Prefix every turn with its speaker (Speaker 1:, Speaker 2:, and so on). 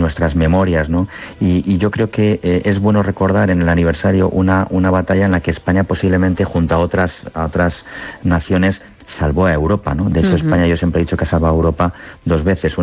Speaker 1: nuestras memorias, ¿no? Y yo creo que es bueno recordar en el aniversario una batalla en la que España posiblemente, junto a otras naciones, salvó a Europa, ¿no? De hecho, España, yo siempre he dicho que ha salvado a Europa 2 veces.